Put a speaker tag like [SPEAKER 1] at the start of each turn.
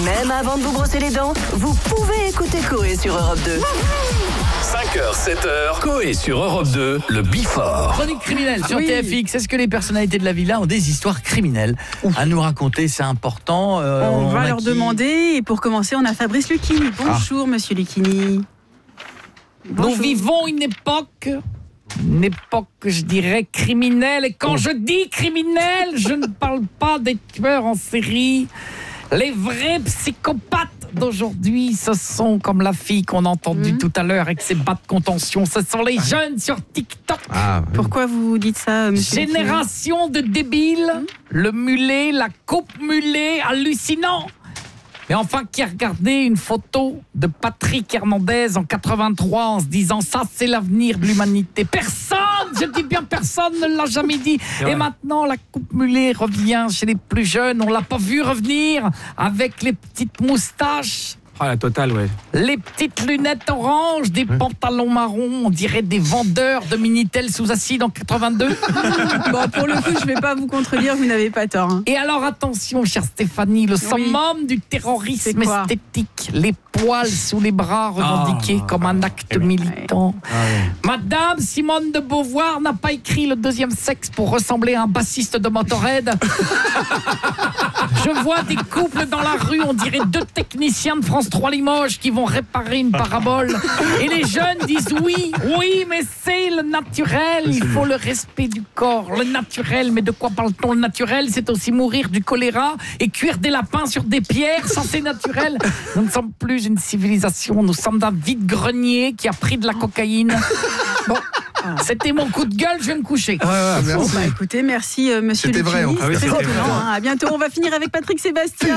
[SPEAKER 1] Même avant de vous brosser les dents, vous pouvez écouter Coé sur Europe 2.
[SPEAKER 2] 5h, 7h, Coé sur Europe 2, le Before.
[SPEAKER 3] Chronique criminelle sur TFX. Est-ce que les personnalités de la villa ont des histoires criminelles à nous raconter? C'est important.
[SPEAKER 4] On va leur demander. Et pour commencer, on a Fabrice Lucchini. Bonjour, monsieur Lucchini.
[SPEAKER 3] Nous vivons une époque, je dirais, criminelle. Et quand je dis criminelle, je ne parle pas des tueurs en série. Les vrais psychopathes d'aujourd'hui, ce sont comme la fille qu'on a entendue tout à l'heure avec ses bas de contention. Ce sont les jeunes sur TikTok.
[SPEAKER 4] Pourquoi vous dites ça, monsieur
[SPEAKER 3] Génération de débiles, le mulet, la coupe mulet, hallucinant. Mais enfin, qui a regardé une photo de Patrick Hernandez en 83 en se disant ça, c'est l'avenir de l'humanité. Personne, je dis bien personne, ne l'a jamais dit. Et maintenant, la coupe mulet revient chez les plus jeunes. On l'a pas vu revenir avec les petites moustaches.
[SPEAKER 5] Ah, la totale, ouais.
[SPEAKER 3] Les petites lunettes oranges, des pantalons marrons, on dirait des vendeurs de Minitel sous acide en 82.
[SPEAKER 4] Bon, pour le coup, je vais pas vous contredire, vous n'avez pas tort.
[SPEAKER 3] Et alors, attention, chère Stéphanie, le summum du terrorisme esthétique, les poils sous les bras revendiqués comme un acte militant. Madame Simone de Beauvoir n'a pas écrit le deuxième sexe pour ressembler à un bassiste de Motorhead. Je vois des couples dans la rue, on dirait deux techniciens de France 3 Limoges qui vont réparer une parabole. Et les jeunes disent oui, mais c'est le naturel, il faut le respect du corps. Le naturel, mais de quoi parle-t-on? Le naturel, c'est aussi mourir du choléra et cuire des lapins sur des pierres, ça c'est naturel. Nous ne sommes plus une civilisation, nous sommes un vide-grenier qui a pris de la cocaïne. Bon, c'était mon coup de gueule, je vais me coucher.
[SPEAKER 4] Écoutez, merci monsieur Lucchini.
[SPEAKER 5] C'était vrai.
[SPEAKER 4] Très étonnant. À bientôt, on va finir avec Patrick Sébastien.